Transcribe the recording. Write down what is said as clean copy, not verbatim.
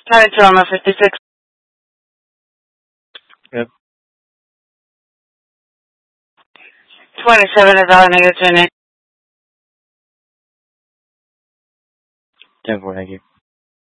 County Trauma 56. Yep. 27 is all negative. 10-4, thank you.